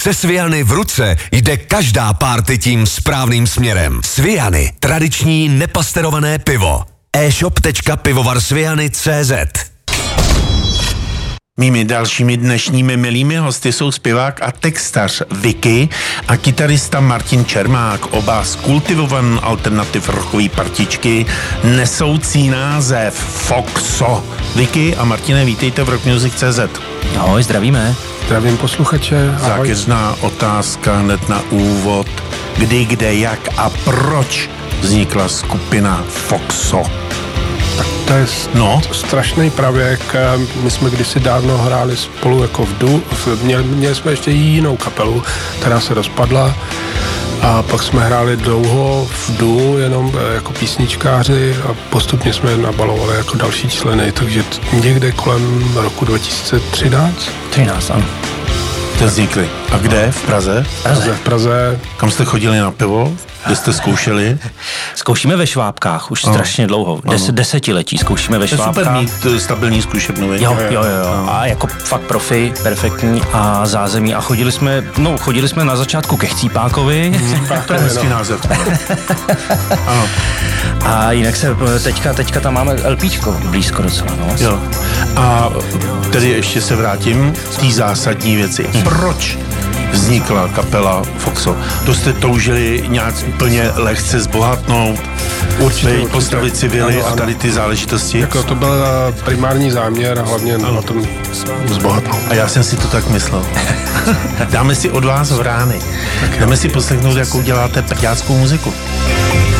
Se Sviany v ruce jde každá party tím správným směrem. Sviany, tradiční nepasterované pivo. e-shop.pivovarsviany.cz. Mými dalšími dnešními milými hosty jsou zpěvák a textař Vicky a kytarista Martin Čermák, oba z kultivované alternativ rockový partičky nesoucí název Foxo. Vicky a Martine, vítejte v rockmusic.cz. Ahoj, zdravíme. Zdravím posluchače. Ahoj. Zákeřná otázka hned na úvod. Kdy, kde, jak a proč vznikla skupina Foxo? Tak to je strašný pravěk. My jsme kdysi dávno hráli spolu jako v Du. Měli jsme ještě jinou kapelu, která se rozpadla. A pak jsme hráli dlouho v Du, jenom jako písničkáři a postupně jsme nabalovali jako další členy, takže někde kolem roku 2013. 13, ano. Jste vznikli. A kde? V Praze? V Praze. Kam jste chodili na pivo? Kde jste zkoušeli? Zkoušíme ve Švábkách už strašně dlouho. Desetiletí zkoušíme ve Švábkách. To je super mít stabilní zkušebnu. Jo. A jako fakt profi, perfektní a zázemí. A chodili jsme na začátku ke Chcípákovi. To je hezký název. A jinak se teďka tam máme LPčko blízko docela. No. Jo. A tedy ještě se vrátím k té zásadní věci. Proč vznikla kapela Foxo? To jste toužili nějak úplně lehce zbohatnout, určitě postavit si vily a tady ty záležitosti? Jako to byl primární záměr a hlavně na tom zbohatnout. A já jsem si to tak myslel. Dáme si od vás vrány. Dáme si poslechnout, jakou děláte prďáckou muziku.